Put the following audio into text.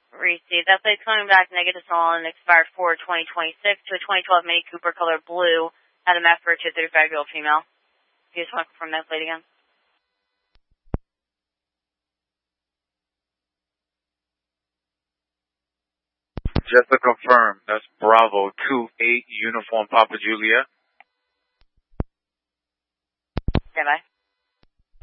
Received. That plate's coming back negative on expired 4/2026 to a 2012 Mini Cooper color blue at a map for a 235-year-old female. You just want to confirm that plate again? Just to confirm, that's Bravo 28 Uniform Papa Julia. Okay, bye.